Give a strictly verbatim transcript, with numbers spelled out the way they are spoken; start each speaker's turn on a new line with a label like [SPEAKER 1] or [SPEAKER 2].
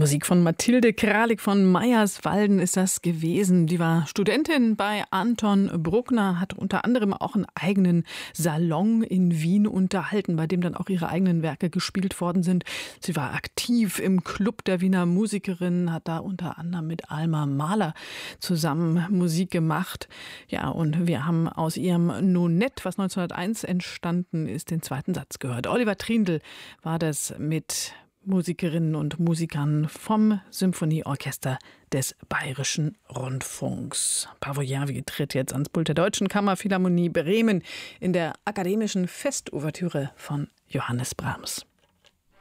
[SPEAKER 1] Musik von Mathilde Kralik von Meyerswalden ist das gewesen. Die war Studentin bei Anton Bruckner, hat unter anderem auch einen eigenen Salon in Wien unterhalten, bei dem dann auch ihre eigenen Werke gespielt worden sind. Sie war aktiv im Club der Wiener Musikerinnen, hat da unter anderem mit Alma Mahler zusammen Musik gemacht. Ja, und wir haben aus ihrem Nonett, was neunzehnhunderteins entstanden ist, den zweiten Satz gehört. Oliver Trindl war das mit Musikerinnen und Musikern vom Symphonieorchester des Bayerischen Rundfunks. Pavojavi tritt jetzt ans Pult der Deutschen Kammerphilharmonie Bremen in der akademischen Festouvertüre von Johannes Brahms.